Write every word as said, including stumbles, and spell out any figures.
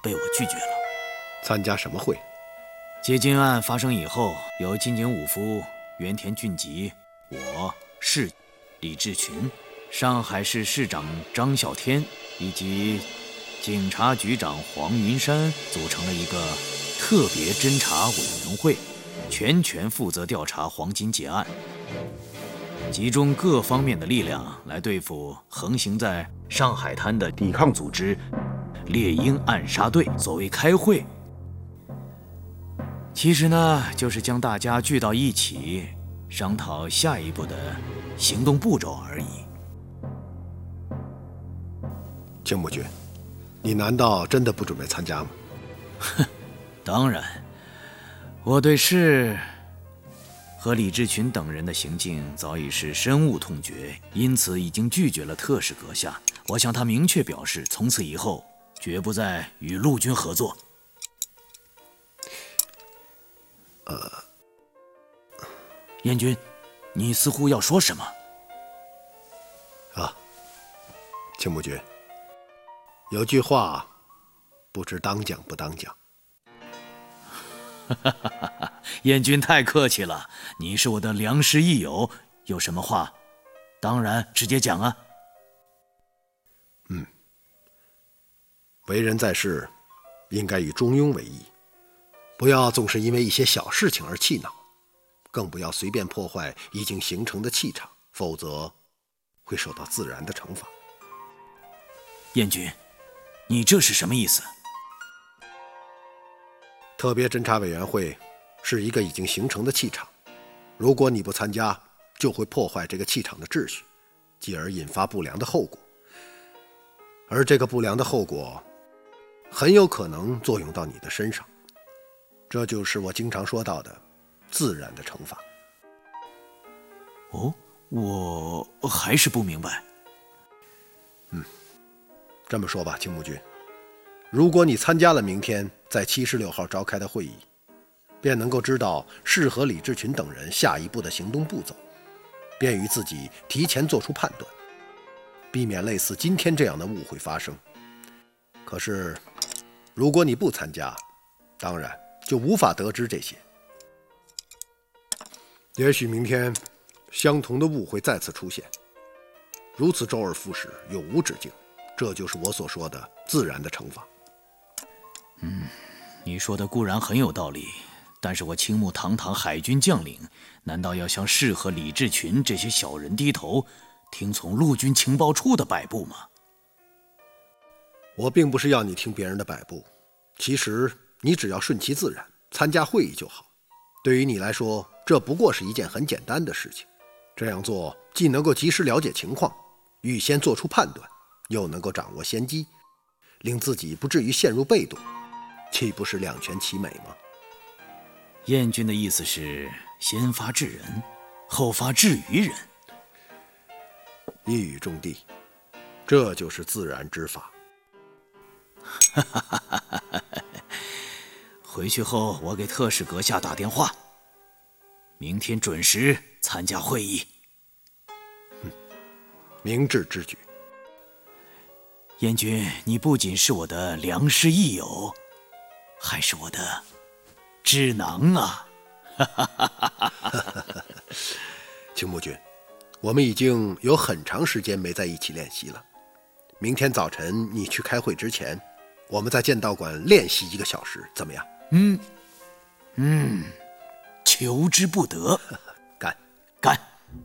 被我拒绝了。 参加什么会？ 接金案发生以后，由金井武夫、原田俊吉、我市李志群、上海市市长张啸天以及警察局长黄云山组成了一个特别侦查委员会，全权负责调查黄金劫案，集中各方面的力量来对付横行在上海滩的抵抗组织猎鹰暗杀队。所谓开会，其实呢，就是将大家聚到一起，商讨下一步的行动步骤而已。 青木君，你难道真的不准备参加吗？ 哼，当然，我对市和李志群等人的行径早已是深恶痛绝，因此已经拒绝了特使阁下。我向他明确表示，从此以后绝不再与陆军合作。 呃， 燕军，你似乎要说什么？ 啊，青木君，有句话，不知当讲不当讲。 燕军太客气了，你是我的良师益友，有什么话，当然直接讲啊。 嗯，为人在世，应该以中庸为宜，不要总是因为一些小事情而气恼，更不要随便破坏已经形成的气场，否则会受到自然的惩罚。 燕军，你这是什么意思？ 特别侦查委员会是一个已经形成的气场，如果你不参加，就会破坏这个气场的秩序，继而引发不良的后果。而这个不良的后果很有可能作用到你的身上，这就是我经常说到的自然的惩罚。 哦，我还是不明白。 嗯，这么说吧，青木君，如果你参加了明天在七十六号召开的会议，便能够知道市和李志群等人下一步的行动步骤，便于自己提前做出判断，避免类似今天这样的误会发生。可是如果你不参加，当然就无法得知这些。也许明天相同的误会再次出现，如此周而复始，永无止境，这就是我所说的自然的惩罚。 嗯，你说的固然很有道理，但是我青木堂堂海军将领，难道要向市和李志群这些小人低头，听从陆军情报处的摆布吗？ 我并不是要你听别人的摆布，其实你只要顺其自然，参加会议就好。对于你来说，这不过是一件很简单的事情。这样做既能够及时了解情况，预先做出判断，又能够掌握先机，令自己不至于陷入被动，岂不是两全其美吗？ 燕军的意思是先发制人，后发制于人。 一语中的，这就是自然之法。 回去后我给特使阁下打电话，明天准时参加会议。 嗯，明智之举。 燕军，你不仅是我的良师益友，还是我的智囊啊！ 青木君，我们已经有很长时间没在一起练习了。明天早晨你去开会之前，我们在剑道馆练习一个小时，怎么样？ 嗯嗯，求之不得。